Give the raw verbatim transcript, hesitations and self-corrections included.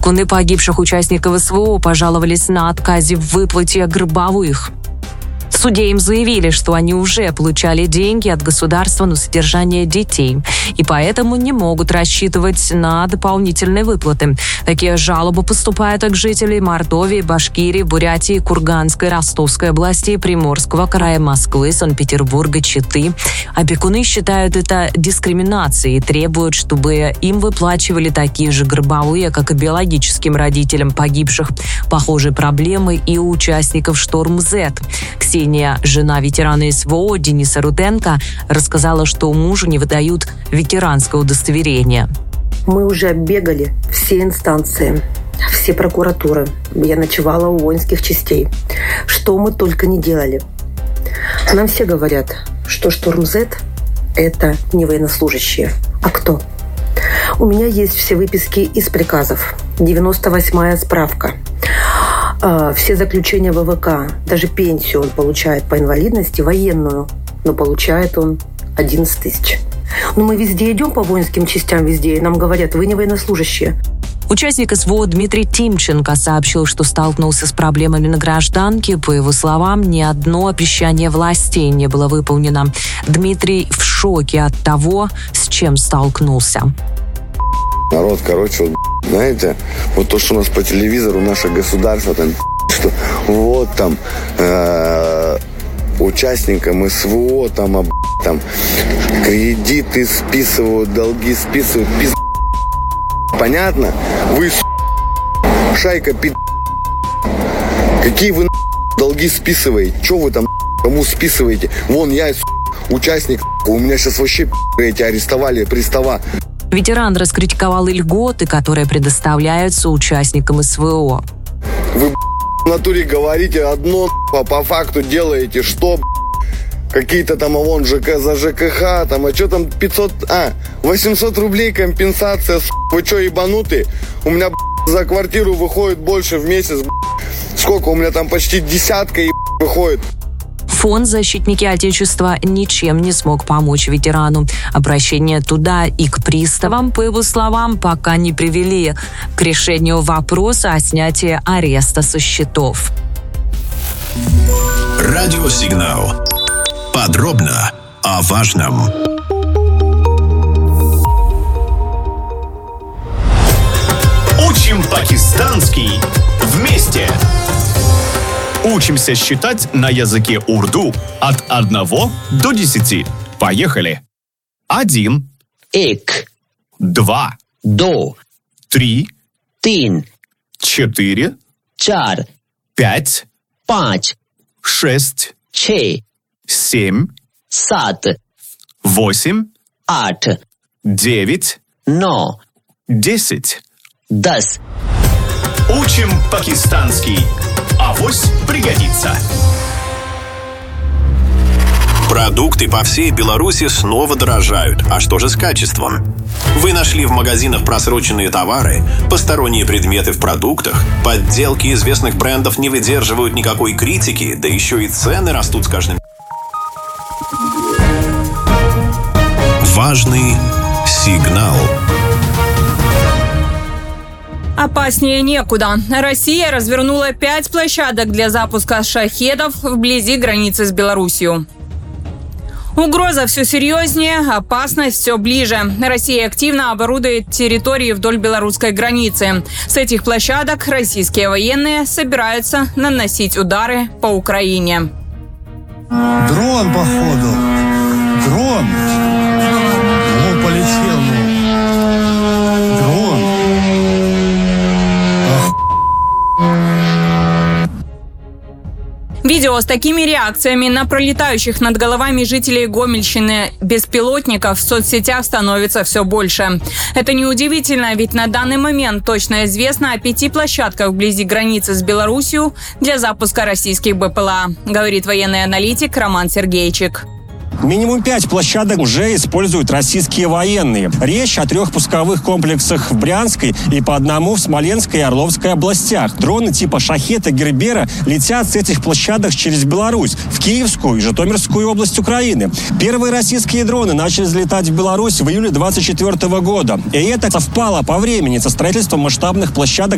Опекуны погибших участников СВО пожаловались на отказе в выплате гробовых. В суде им заявили, что они уже получали деньги от государства на содержание детей, и поэтому не могут рассчитывать на дополнительные выплаты. Такие жалобы поступают от жителей Мордовии, Башкирии, Бурятии, Курганской, Ростовской области, Приморского края, Москвы, Санкт-Петербурга, Читы. Опекуны считают это дискриминацией и требуют, чтобы им выплачивали такие же гробовые, как и биологическим родителям погибших. Похожие проблемы и у участников «Шторм-Z». Ксения, жена ветерана СВО Дениса Руденко, рассказала, что мужу не выдают ветеранское удостоверение. Мы уже оббегали все инстанции, все прокуратуры. Я ночевала у воинских частей. Что мы только не делали. Нам все говорят, что «Шторм-Z» – это не военнослужащие. А кто? У меня есть все выписки из приказов. девяносто восьмая справка. Все заключения вэ вэ ка, даже пенсию он получает по инвалидности, военную, но получает он одиннадцать тысяч. Но мы везде идем по воинским частям, везде, и нам говорят, вы не военнослужащие. Участник СВО Дмитрий Тимченко сообщил, что столкнулся с проблемами на гражданке. По его словам, ни одно обещание властей не было выполнено. Дмитрий в шоке от того, с чем столкнулся. Народ, короче, вот, знаете, вот то, что у нас по телевизору, наше государство, там, что вот там э, участникам СВО, там, об, там, кредиты списывают, долги списывают, пиз... Понятно? Вы, шайка, пи***. Какие вы, долги списываете? Че вы там, кому списываете? Вон я, участник, у меня сейчас вообще, эти арестовали, пристава. Ветеран раскритиковал и льготы, которые предоставляются участникам СВО. Вы, в натуре говорите одно, а по факту делаете что? Какие-то там, а вон, ЖК за ЖКХ, там, а что там пятьсот, а, восемьсот рублей компенсация, вы что, ебанутые? У меня, за квартиру выходит больше в месяц, сколько, у меня там почти десятка, выходит. Фонд «Защитники Отечества» ничем не смог помочь ветерану. Обращение туда и к приставам, по его словам, пока не привели к решению вопроса о снятии ареста со счетов. Радиосигнал. Подробно о важном. Учим пакистанский вместе. Учимся считать на языке урду от одного до десяти. Поехали. Один. Эк. Два. До. Три. Тин. Четыре. Чар. Пять. Панч. Шесть. Че. Семь. Сат. Восемь. Ат. Девять. Но. Десять. Дас. Учим пакистанский. Авось пригодится. Продукты по всей Беларуси снова дорожают. А что же с качеством? Вы нашли в магазинах просроченные товары, посторонние предметы в продуктах, подделки известных брендов не выдерживают никакой критики, да еще и цены растут с каждым. Важный сигнал. Опаснее некуда. Россия развернула пять площадок для запуска шахедов вблизи границы с Беларусью. Угроза все серьезнее, опасность все ближе. Россия активно оборудует территории вдоль белорусской границы. С этих площадок российские военные собираются наносить удары по Украине. Дрон, походу. Дрон. О, полетел. Дрон. Видео с такими реакциями на пролетающих над головами жителей Гомельщины беспилотников в соцсетях становится все больше. Это неудивительно, ведь на данный момент точно известно о пяти площадках вблизи границы с Беларусью для запуска российских бэ пэ эл а, говорит военный аналитик Роман Сергейчик. Минимум пять площадок уже используют российские военные. Речь о трех пусковых комплексах в Брянской и по одному в Смоленской и Орловской областях. Дроны типа «Шахед» и «Гербера» летят с этих площадок через Беларусь, в Киевскую и Житомирскую область Украины. Первые российские дроны начали взлетать в Беларусь в июле двадцать четвёртого года. И это совпало по времени со строительством масштабных площадок